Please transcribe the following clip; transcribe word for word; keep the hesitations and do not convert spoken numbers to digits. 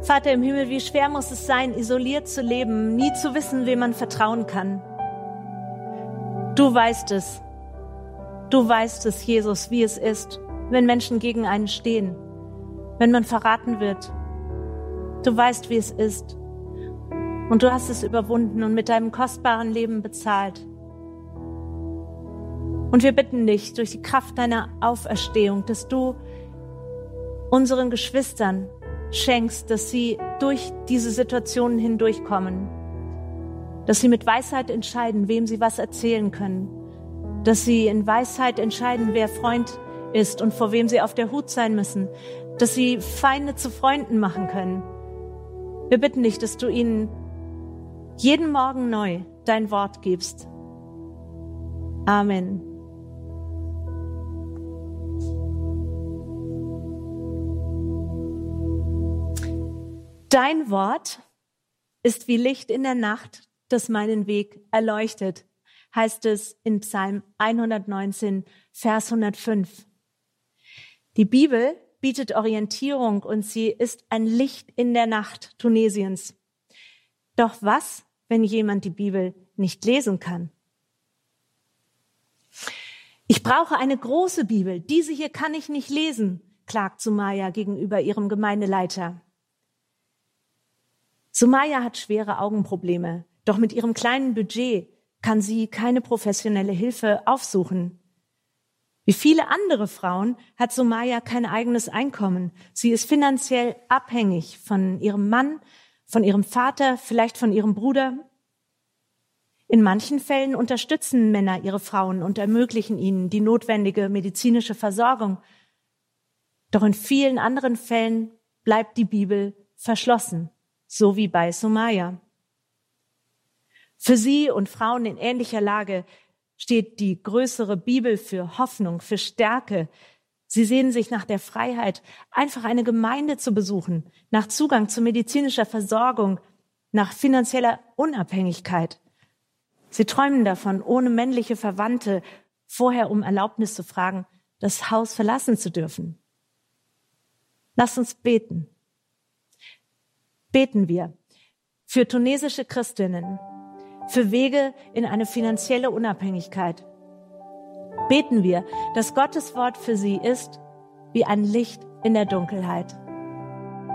Vater im Himmel, wie schwer muss es sein, isoliert zu leben, nie zu wissen, wem man vertrauen kann. Du weißt es. Du weißt es, Jesus, wie es ist, wenn Menschen gegen einen stehen, wenn man verraten wird. Du weißt, wie es ist. Und du hast es überwunden und mit deinem kostbaren Leben bezahlt. Und wir bitten dich durch die Kraft deiner Auferstehung, dass du unseren Geschwistern schenkst, dass sie durch diese Situationen hindurchkommen, dass sie mit Weisheit entscheiden, wem sie was erzählen können, dass sie in Weisheit entscheiden, wer Freund ist und vor wem sie auf der Hut sein müssen, dass sie Feinde zu Freunden machen können. Wir bitten dich, dass du ihnen jeden Morgen neu dein Wort gibst. Amen. Dein Wort ist wie Licht in der Nacht, das meinen Weg erleuchtet, heißt es in Psalm hundertneunzehn, Vers hundertfünf. Die Bibel bietet Orientierung und sie ist ein Licht in der Nacht Tunesiens. Doch was, wenn jemand die Bibel nicht lesen kann? Ich brauche eine große Bibel. Diese hier kann ich nicht lesen, klagt Sumaya gegenüber ihrem Gemeindeleiter. Sumaya hat schwere Augenprobleme, doch mit ihrem kleinen Budget kann sie keine professionelle Hilfe aufsuchen. Wie viele andere Frauen hat Sumaya kein eigenes Einkommen. Sie ist finanziell abhängig von ihrem Mann, von ihrem Vater, vielleicht von ihrem Bruder. In manchen Fällen unterstützen Männer ihre Frauen und ermöglichen ihnen die notwendige medizinische Versorgung. Doch in vielen anderen Fällen bleibt die Bibel verschlossen, so wie bei Sumaya. Für sie und Frauen in ähnlicher Lage steht die größere Bibel für Hoffnung, für Stärke. Sie sehnen sich nach der Freiheit, einfach eine Gemeinde zu besuchen, nach Zugang zu medizinischer Versorgung, nach finanzieller Unabhängigkeit. Sie träumen davon, ohne männliche Verwandte vorher um Erlaubnis zu fragen, das Haus verlassen zu dürfen. Lasst uns beten. Beten wir für tunesische Christinnen, für Wege in eine finanzielle Unabhängigkeit. Beten wir, dass Gottes Wort für sie ist wie ein Licht in der Dunkelheit.